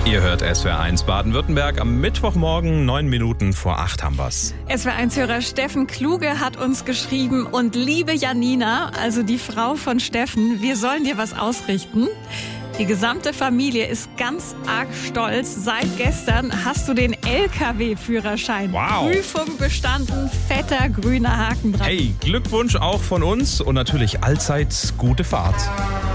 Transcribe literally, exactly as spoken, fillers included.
Ihr hört S W R eins Baden-Württemberg. Am Mittwochmorgen, neun Minuten vor acht haben wir's. S W R eins-Hörer Steffen Kluge hat uns geschrieben: Und liebe Janina, also die Frau von Steffen, wir sollen dir was ausrichten. Die gesamte Familie ist ganz arg stolz. Seit gestern hast du den L K W-Führerschein. Wow. Prüfung bestanden, fetter grüner Haken dran. Hey, Glückwunsch auch von uns und natürlich allzeit gute Fahrt.